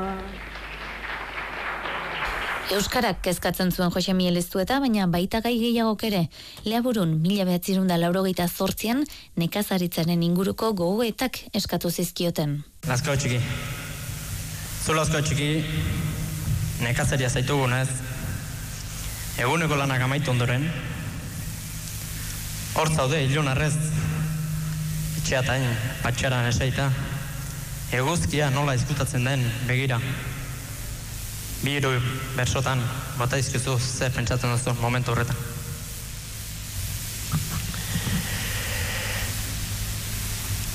Euskarak kezkatzen zuen Jose Miel Eztueta, baina baita gai gehiagok ere. Leaburun, 1988an nekazaritzaren inguruko gogoetak eskatu zizkioten. Lazkao txiki. Zu lazkao txiki, nekazaria zaitugunez, eguneko lanak amaitu ondoren, hor zaude ilunarrez, itxeatain, patxaran esaita, eguzkia nola izkutatzen den begira. Bi hiru bersotan bota izkizu zer pentsatzen duzu momentu horretan.